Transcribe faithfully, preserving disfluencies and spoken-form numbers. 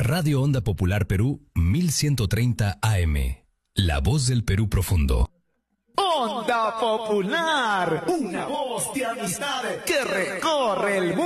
Radio Onda Popular Perú mil ciento treinta A M. La voz del Perú profundo. Onda Popular, una voz de amistad que recorre el mundo.